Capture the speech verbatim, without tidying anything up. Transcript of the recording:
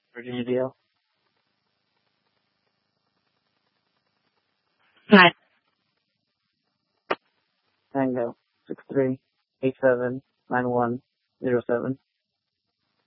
Virginia D L. Hi. Tango. Six three eight seven nine one zero seven.